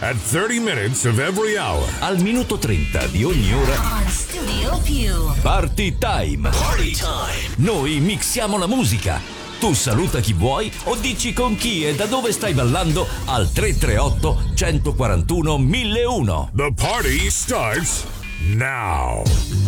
At 30 minutes of every hour. Al minuto 30 di ogni ora. Studio Più. Party time. Party time. Noi mixiamo la musica. Tu saluta chi vuoi o dici con chi e da dove stai ballando al 338 141 1001. The party starts now.